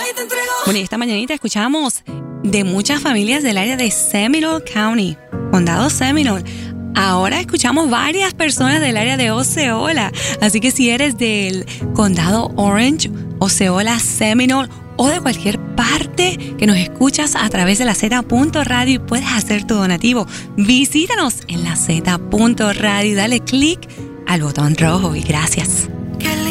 Bueno, y esta mañanita escuchamos de muchas familias del área de Seminole County, condado Seminole. Ahora escuchamos varias personas del área de Osceola. Así que si eres del condado Orange, Osceola, Seminole o de cualquier parte que nos escuchas a través de la Z.radio y puedes hacer tu donativo, visítanos en la Z.radio y dale clic al botón rojo y gracias.